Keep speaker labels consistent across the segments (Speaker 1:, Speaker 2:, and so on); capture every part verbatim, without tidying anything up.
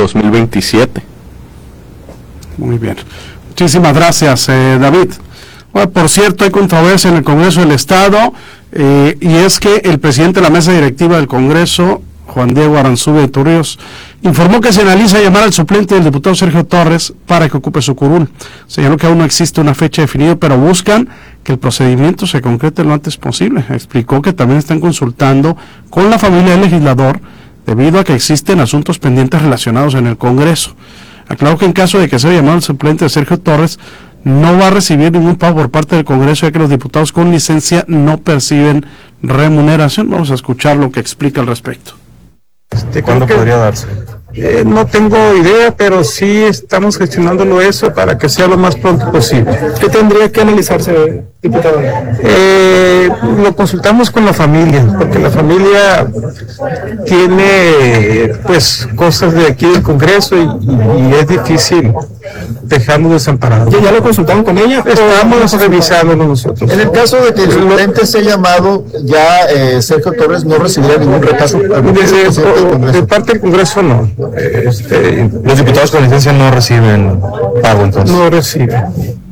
Speaker 1: dos mil veintisiete.
Speaker 2: Muy bien. Muchísimas gracias, eh, David. Bueno, por cierto, hay controversia en el Congreso del Estado, eh, y es que el presidente de la mesa directiva del Congreso, Juan Diego Aranzubia Turrios, informó que se analiza llamar al suplente del diputado Sergio Torres para que ocupe su curul. Señaló que aún no existe una fecha definida, pero buscan que el procedimiento se concrete lo antes posible. Explicó que también están consultando con la familia del legislador debido a que existen asuntos pendientes relacionados en el Congreso. Aclaró que en caso de que sea llamado el suplente de Sergio Torres, no va a recibir ningún pago por parte del Congreso, ya que los diputados con licencia no perciben remuneración. Vamos a escuchar lo que explica al respecto.
Speaker 3: Este, ¿Cuándo que, podría darse? Eh, no tengo idea, pero sí estamos gestionándolo eso para que sea lo más pronto posible.
Speaker 4: ¿Qué tendría que analizarse, diputado?
Speaker 3: Eh, lo consultamos con la familia, porque la familia tiene pues cosas de aquí del Congreso y, y, y es difícil dejarnos desamparados.
Speaker 4: ¿Ya, ya lo consultaron con ella?
Speaker 3: Estamos revisándolo nosotros.
Speaker 5: En el caso de que el suplente sea llamado, ya eh, Sergio Torres no recibirá ningún repaso.
Speaker 3: De, de parte del Congreso no. Este,
Speaker 6: los diputados con licencia no reciben pago, entonces.
Speaker 3: No reciben.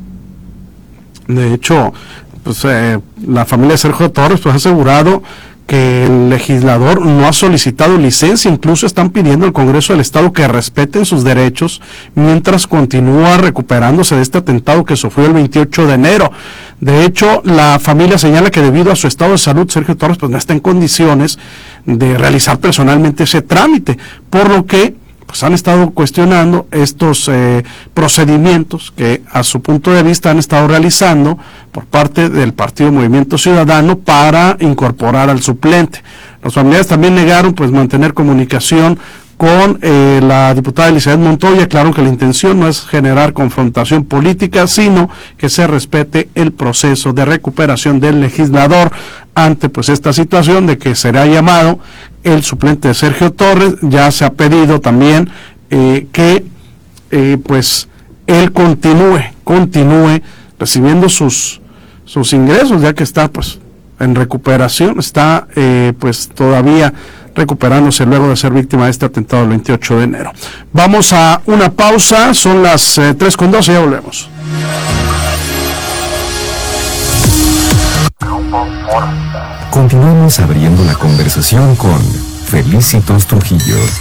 Speaker 2: De hecho, pues eh, la familia de Sergio Torres pues ha asegurado que el legislador no ha solicitado licencia, incluso están pidiendo al Congreso del Estado que respeten sus derechos mientras continúa recuperándose de este atentado que sufrió el veintiocho de enero. De hecho, la familia señala que debido a su estado de salud, Sergio Torres pues no está en condiciones de realizar personalmente ese trámite, por lo que pues han estado cuestionando estos eh, procedimientos que a su punto de vista han estado realizando por parte del Partido Movimiento Ciudadano para incorporar al suplente. Los familiares también negaron pues mantener comunicación con eh, la diputada Elizabeth Montoya. Claro que la intención no es generar confrontación política, sino que se respete el proceso de recuperación del legislador ante pues esta situación de que será llamado el suplente de Sergio Torres. Ya se ha pedido también eh, que eh, pues él continúe, continúe recibiendo sus sus ingresos, ya que está pues en recuperación, está eh, pues todavía recuperándose luego de ser víctima de este atentado el veintiocho de enero. Vamos a una pausa, son las eh, tres con doce, ya volvemos.
Speaker 7: Continuamos abriendo la conversación con Felicitos Trujillo.